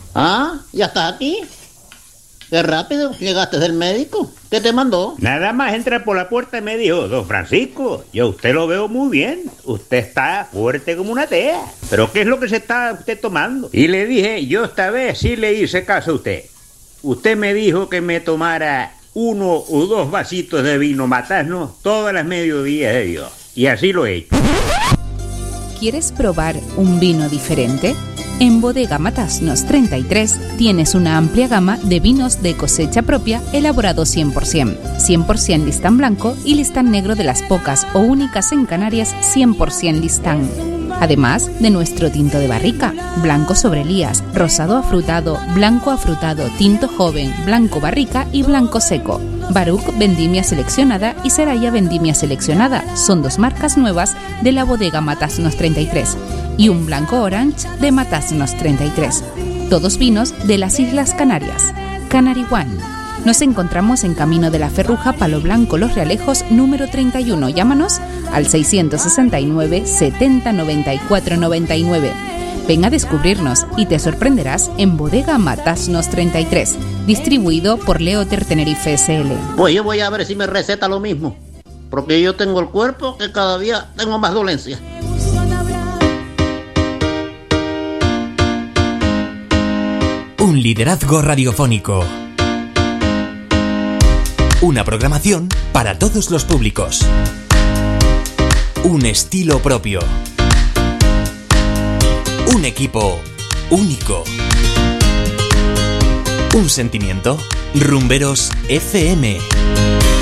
Ah, ¿ya estás aquí? Qué rápido llegaste del médico. ¿Qué te mandó? Nada más entra por la puerta y me dijo: don Francisco, yo a usted lo veo muy bien. Usted está fuerte como una tea. ¿Pero qué es lo que se está usted tomando? Y le dije: yo esta vez sí le hice caso a usted. Usted me dijo que me tomara 1 o 2 vasitos de vino Matasnos todas las mediodías de Dios. Y así lo he hecho. ¿Quieres probar un vino diferente? En Bodega Matasnos 33 tienes una amplia gama de vinos de cosecha propia elaborados 100%. 100% Listán blanco y Listán negro de las pocas o únicas en Canarias 100% Listán. Además de nuestro tinto de barrica, blanco sobre Elías, rosado afrutado, blanco afrutado, tinto joven, blanco barrica y blanco seco. Baruch Vendimia Seleccionada y Seraya Vendimia Seleccionada son 2 marcas nuevas de la Bodega Matasnos 33 y un blanco orange de Matasnos 33. Todos vinos de las Islas Canarias. Canary One. Nos encontramos en Camino de la Ferruja, Palo Blanco, Los Realejos, número 31. Llámanos al 669 70 94 99. Ven a descubrirnos y te sorprenderás en Bodega Matasnos 33, distribuido por Leoter Tenerife SL. Pues yo voy a ver si me receta lo mismo, porque yo tengo el cuerpo que cada día tengo más dolencia. Un liderazgo radiofónico. Una programación para todos los públicos. Un estilo propio. Un equipo único. Un sentimiento. Rumberos FM.